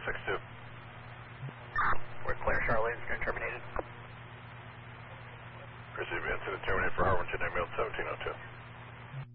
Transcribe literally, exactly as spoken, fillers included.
six two. We're clear, Charlotte, it's terminated. Receive incident terminated for Harwich and Mail seventeen oh two.